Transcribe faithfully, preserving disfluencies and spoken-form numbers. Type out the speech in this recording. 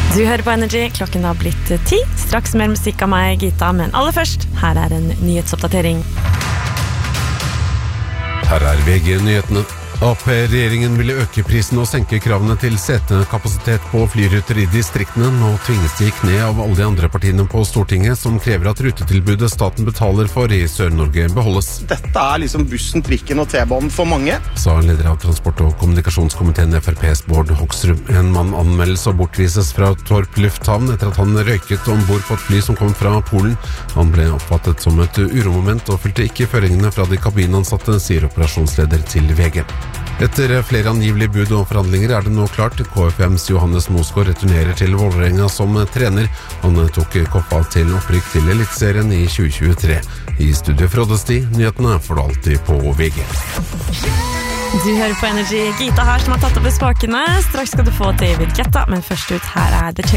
Du hører på Energy, klokken har blitt ti. Straks mer musikk av meg, Gita, men aller først, her er en nyhetsoppdatering. Her er V G-nyhetene. A P-regjeringen ville øke prisen og senke kravene til setekapasitet på flyruter i distriktene. Nå tvinges de i kne av alle de andre partiene på Stortinget, som krever at rutetilbudet staten betaler for i Sør-Norge beholdes. Dette er liksom bussen, trikken og T-banen for mange, sa leder av transport- og kommunikasjonskomiteen F R P's Bård Hoksrud. En mann anmeldes og bortvises fra Torp lufthavn etter at han røyket ombord på et fly som kom fra Polen. Han ble oppfattet som et uromoment og fulgte ikke føringene fra de kabinansatte, sier operasjonsleder til V G. Etter flere angivelige bud og forhandlinger er det nå klart. K F M's Johannes Mosgaard returnerer til Vålerenga som trener. Han tok Koppa til opprykk til Elitserien i tjue tjuetre. I studio Frådesti, nyhetene får du alltid på V G. Du hører på Energy, Gita her som har tatt opp i spakene. Straks skal du få David Guetta, men først ut her er The Change.